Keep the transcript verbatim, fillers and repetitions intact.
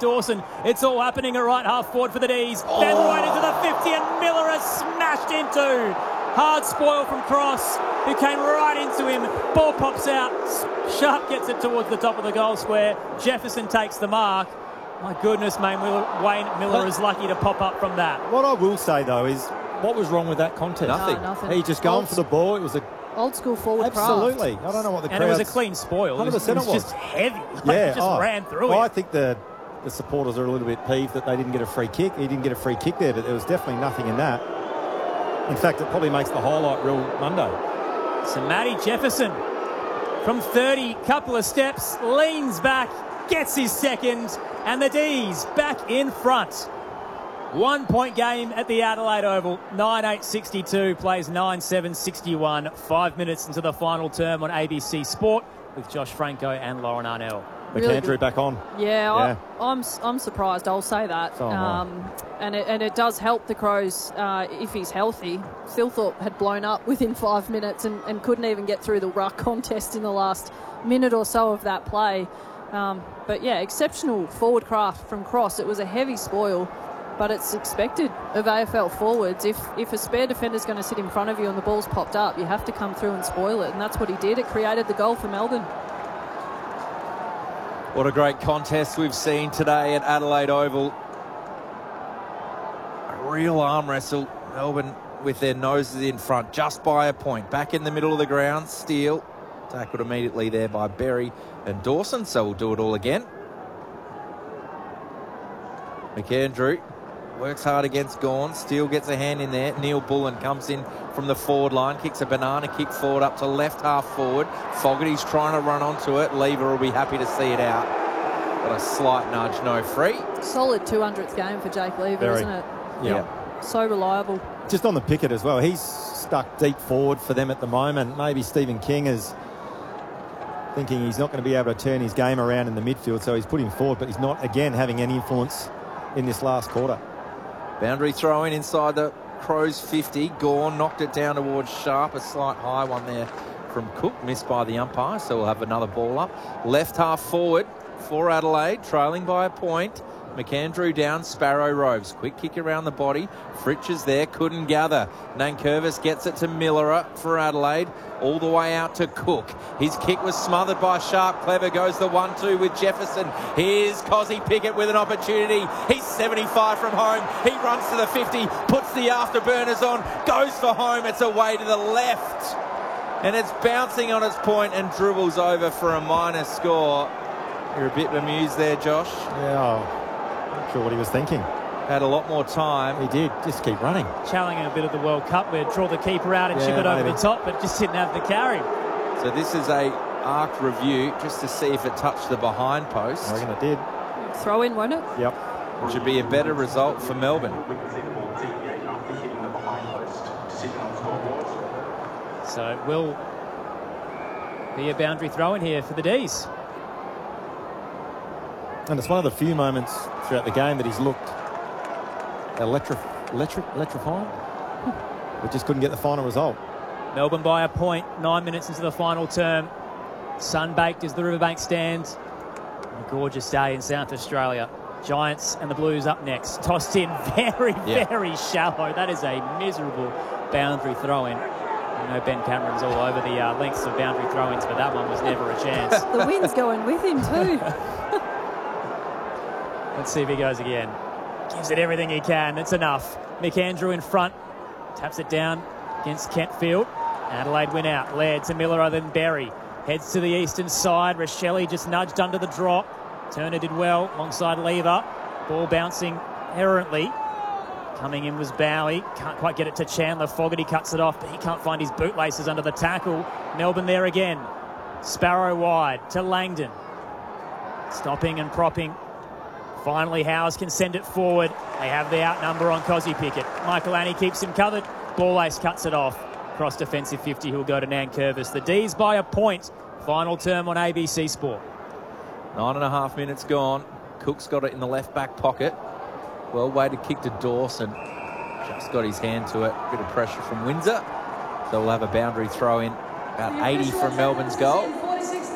Dawson. It's all happening at right half forward for the D's. Oh. Then right into the fifty, and Miller is smashed into. Hard spoil from Cross, who came right into him. Ball pops out. Sharp gets it towards the top of the goal square. Jefferson takes the mark. My goodness, Wayne Miller, Wayne Miller is lucky to pop up from that. What I will say, though, is what was wrong with that contest? Nothing. No, nothing. He just going Old, for the ball. It was a old school forward absolutely. craft. I don't know what the And crowd's... it was a clean spoil. It was, it was one hundred percent it was. just heavy. Like, Yeah, it just oh. ran through well, it. I think the the supporters are a little bit peeved that they didn't get a free kick. He didn't get a free kick there, but there was definitely nothing in that. In fact, it probably makes the highlight reel Monday. So Matty Jefferson from thirty, couple of steps, leans back, gets his second, and the D's back in front. One point game at the Adelaide Oval. nine eight sixty-two plays nine seven sixty-one. Five minutes into the final term on A B C Sport with Josh Franco and Lauren Arnell. Really McAndrew good. back on. Yeah, Yeah. I, I'm I'm surprised. I'll say that. So am I. um, and it, and it does help the Crows uh, if he's healthy. Thilthorpe had blown up within five minutes and, and couldn't even get through the ruck contest in the last minute or so of that play. Um, but yeah, exceptional forward craft from Cross. It was a heavy spoil, but it's expected of A F L forwards. If if a spare defender's going to sit in front of you and the ball's popped up, you have to come through and spoil it, and that's what he did. It created the goal for Melbourne. What a great contest we've seen today at Adelaide Oval. A real arm wrestle. Melbourne with their noses in front, just by a point. Back in the middle of the ground, Steele tackled immediately there by Berry and Dawson, so we'll do it all again. McAndrew works hard against Gawn. Steele gets a hand in there. Neil Bullen comes in from the forward line, kicks a banana kick forward up to left half forward. Fogarty's trying to run onto it. Lever will be happy to see it out. But a slight nudge, no free. Solid two hundredth game for Jake Lever, Very. isn't it? Yeah. So reliable. Just on the picket as well. He's stuck deep forward for them at the moment. Maybe Stephen King is thinking he's not going to be able to turn his game around in the midfield, so he's put him forward, but he's not, again, having any influence in this last quarter. Boundary throw in inside the Crows fifty. Gawn knocked it down towards Sharp. A slight high one there from Cook, missed by the umpire, so we'll have another ball up. Left half forward for Adelaide, trailing by a point. McAndrew down, Sparrow Roves. Quick kick around the body. Fritsch is there, couldn't gather. Nankervis gets it to Miller for Adelaide. All the way out to Cook. His kick was smothered by Sharp. Clever goes the one two with Jefferson. Here's Cozzy Pickett with an opportunity. He's seventy-five from home. He runs to the fifty, puts the afterburners on, goes for home. It's away to the left. And it's bouncing on its point and dribbles over for a minor score. You're a bit amused there, Josh. Yeah, oh, not sure what he was thinking. Had a lot more time. He did. Just keep running. Challenging a bit of the World Cup where draw the keeper out and Yeah, chip it over maybe. the top, but just didn't have the carry. So this is a arc review just to see if it touched the behind post. I reckon it did. Throw in, won't it? Yep. Which would be a better result for Melbourne. So it will be a boundary throw in here for the D's. And it's one of the few moments throughout the game that he's looked electric, electric, electrifying. But just couldn't get the final result. Melbourne by a point, nine minutes into the final term. Sun-baked is the Riverbank stand. A gorgeous day in South Australia. Giants and the Blues up next. Tossed in very, Yeah. very shallow. That is a miserable boundary throw-in. I know Ben Cameron's all over the uh, lengths of boundary throw-ins, but that one was never a chance. The wind's going with him too. Let's see if he goes again. Gives it everything he can. That's enough. McAndrew in front. Taps it down against Kentfield. Adelaide win out. Laird to Miller, then Berry. Heads to the eastern side. Rochelle just nudged under the drop. Turner did well alongside Lever. Ball bouncing errantly. Coming in was Bowie. Can't quite get it to Chandler. Fogarty cuts it off, but he can't find his bootlaces under the tackle. Melbourne there again. Sparrow wide to Langdon. Stopping and propping. Finally, Howes can send it forward. They have the outnumber on Cozzy Pickett. Michael Annie keeps him covered. Ball ace cuts it off. Cross defensive fifty, who'll go to Nankervis. The D's by a point. Final term on A B C Sport. Nine and a half minutes gone. Cook's got it in the left back pocket. Well weighted kick to Dawson. Just got his hand to it. Bit of pressure from Windsor. So we'll have a boundary throw in. About eighty from Melbourne's goal.